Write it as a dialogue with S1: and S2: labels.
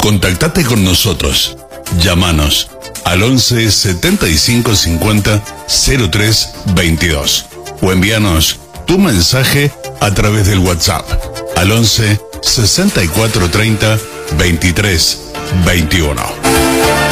S1: Contactate con nosotros. Llámanos al 11 75 50 03 22 o envíanos tu mensaje a través del WhatsApp al 11 64 30 23 21.